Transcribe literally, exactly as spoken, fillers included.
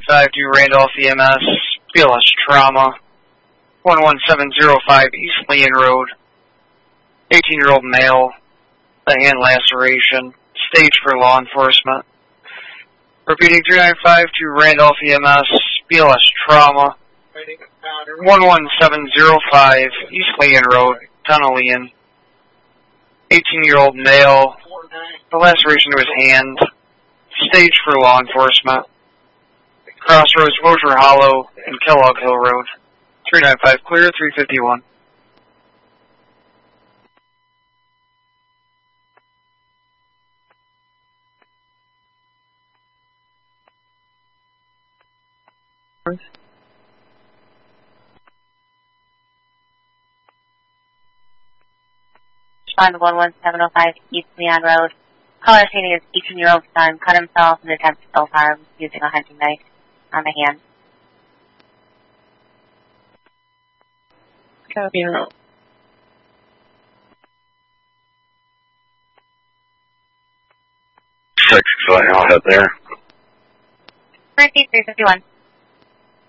five two Randolph E M S, B L S trauma, one one seven zero five East Leon Road, eighteen-year-old male, a hand laceration, stage for law enforcement. Repeating three nine five two Randolph E M S, B L S trauma, one one seven zero five East Leon Road, Tunnelian, eighteen-year-old male, the laceration to his hand, stage for law enforcement. Crossroads, Mosher Hollow, and Kellogg Hill Road. three nine five clear, three fifty-one. Respond to one one seven zero five East Leon Road. Caller stating his eighteen-year-old son cut himself in an attempt to self-harm using a hunting knife on the hand. Copy. Six, so I'll head there. three fifty-one.